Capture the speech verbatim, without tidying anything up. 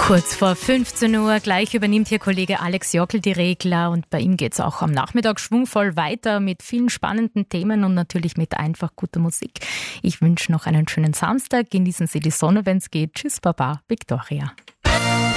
Kurz vor fünfzehn Uhr, gleich übernimmt hier Kollege Alex Jockel die Regler und bei ihm geht es auch am Nachmittag schwungvoll weiter mit vielen spannenden Themen und natürlich mit einfach guter Musik. Ich wünsche noch einen schönen Samstag, genießen Sie die Sonne, wenn es geht. Tschüss, Baba, Victoria.